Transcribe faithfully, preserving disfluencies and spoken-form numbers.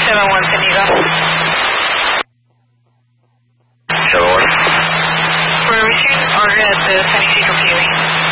seven one Penega. seven one. We're receiving an order at the Sunny Seeker P O E.